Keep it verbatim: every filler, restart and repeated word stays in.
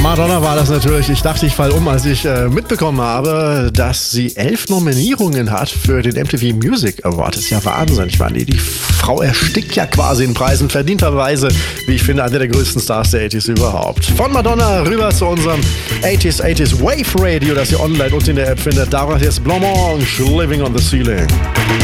Madonna war das natürlich. Ich dachte, ich fall um, als ich äh, mitbekommen habe, dass sie elf Nominierungen hat für den M T V Music Award. Das ist ja Wahnsinn. Ich meine, die Frau erstickt ja quasi in Preisen, verdienterweise, wie ich finde, einer der größten Stars der achtziger überhaupt. Von Madonna rüber zu unserem achtziger achtziger Wave Radio, das ihr online und in der App findet. Daraus jetzt Blancmange, Living on the Ceiling.